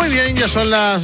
bien, ya son las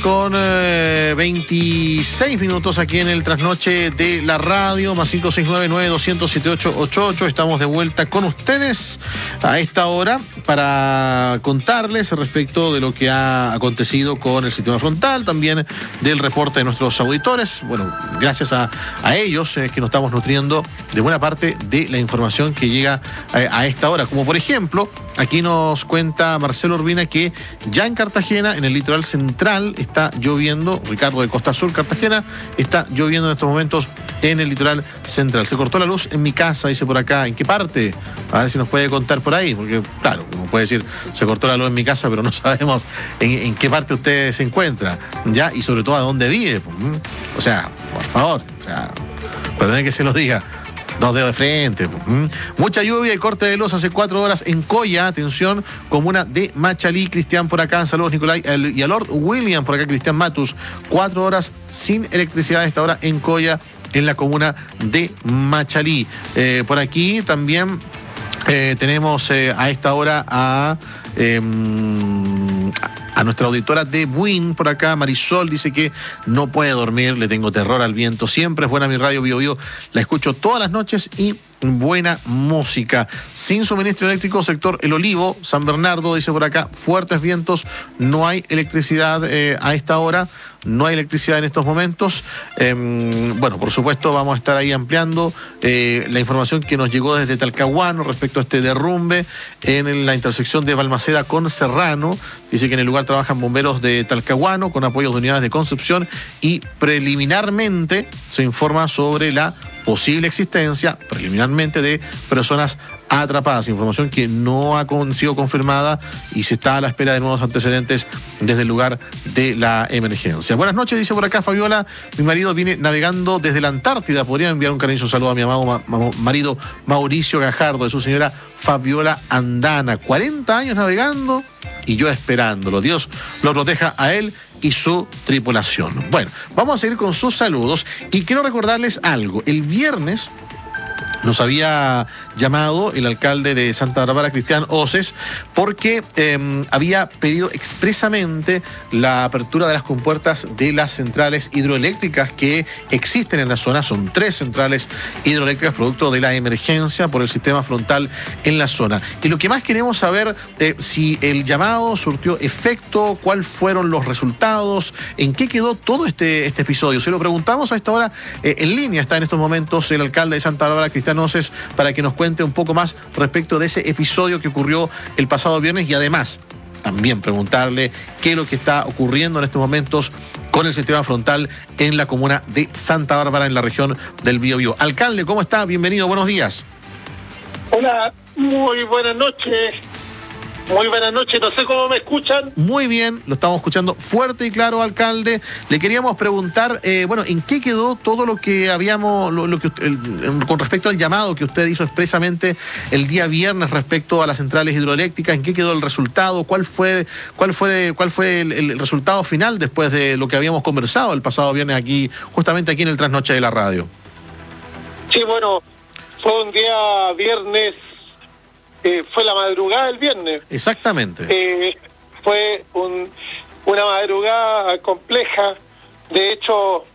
2:26 aquí en el trasnoche de la radio, más 569-9200-7888. Estamos de vuelta con ustedes a esta hora para contarles respecto de lo que ha acontecido con el sistema frontal, también del reporte de nuestros auditores. Bueno, gracias a ellos es que nos estamos nutriendo de buena parte de la información que llega a esta hora, como por ejemplo, aquí nos cuenta Marcelo Urbina que ya en Cartagena, en el litoral central, está lloviendo. Ricardo de Costa Sur, Cartagena, está lloviendo en estos momentos en el litoral central. Se cortó la luz en mi casa, dice por acá. ¿En qué parte? A ver si nos puede contar por ahí, porque claro, como puede decir, se cortó la luz en mi casa, pero no sabemos en qué parte usted se encuentra, ya, y sobre todo a dónde vive. O sea, por favor, o sea, perdone que se lo diga. Dos dedos de frente. Mucha lluvia y corte de luz hace 4 horas en Coya. Atención, comuna de Machalí. Cristian por acá. Saludos, Nicolai. Y a Lord William por acá, Cristian Matus. 4 horas sin electricidad a esta hora en Coya, en la comuna de Machalí. Por aquí también tenemos a esta hora a nuestra auditora de Buin por acá. Marisol dice que no puede dormir, le tengo terror al viento. Siempre es buena mi radio Bio Bio, la escucho todas las noches y buena música. Sin suministro eléctrico, sector El Olivo, San Bernardo, dice por acá, fuertes vientos, no hay electricidad a esta hora, no hay electricidad en estos momentos. Bueno, por supuesto vamos a estar ahí ampliando la información que nos llegó desde Talcahuano respecto a este derrumbe en la intersección de Balmaceda con Serrano. Dice que en el lugar trabajan bomberos de Talcahuano con apoyos de unidades de Concepción y preliminarmente se informa sobre la posible existencia, preliminarmente, de personas atrapadas. Información que no ha sido confirmada y se está a la espera de nuevos antecedentes desde el lugar de la emergencia. Buenas noches, dice por acá Fabiola. Mi marido viene navegando desde la Antártida. ¿Podría enviar un cariñoso saludo a mi amado marido Mauricio Gajardo, de su señora Fabiola Andana? 40 años navegando y yo esperándolo. Dios lo proteja a él y su tripulación. Bueno, vamos a seguir con sus saludos y quiero recordarles algo. El viernes nos había llamado el alcalde de Santa Bárbara, Cristian Oces, porque había pedido expresamente la apertura de las compuertas de las centrales hidroeléctricas que existen en la zona. Son 3 centrales hidroeléctricas producto de la emergencia por el sistema frontal en la zona. Y lo que más queremos saber, si el llamado surtió efecto, cuáles fueron los resultados, en qué quedó todo este episodio. Se lo preguntamos a esta hora. En línea está en estos momentos el alcalde de Santa Bárbara, Cristian Oces, para que nos cuente un poco más respecto de ese episodio que ocurrió el pasado viernes y además también preguntarle qué es lo que está ocurriendo en estos momentos con el sistema frontal en la comuna de Santa Bárbara, en la región del Biobío. Alcalde, ¿cómo está? Bienvenido, buenos días. Hola, muy buenas noches. Muy buenas noches, no sé cómo me escuchan. Muy bien, lo estamos escuchando fuerte y claro, alcalde. Le queríamos preguntar, ¿en qué quedó todo lo que habíamos, con respecto al llamado que usted hizo expresamente el día viernes respecto a las centrales hidroeléctricas? ¿En qué quedó el resultado? ¿Cuál fue el resultado final después de lo que habíamos conversado el pasado viernes justamente aquí en el Trasnoche de la radio? Sí, bueno, fue un día viernes. Fue la madrugada del viernes. Exactamente. Fue una madrugada compleja. De hecho,